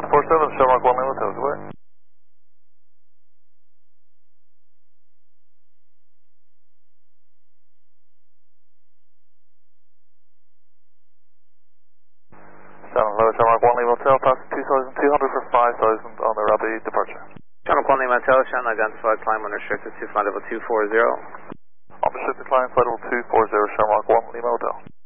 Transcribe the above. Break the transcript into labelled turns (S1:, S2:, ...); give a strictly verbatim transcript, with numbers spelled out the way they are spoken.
S1: four seven, Shamrock one Lima Hotel, goodbye. Seven Hello, Shamrock one Lima Hotel, passing two thousand two hundred for five thousand on the rapid departure.
S2: Shamrock one Lima Hotel, Shannon identified, climb unrestricted to flight level two four zero.
S1: Unrestricted climb, flight level two four zero, Shamrock one Lima Hotel.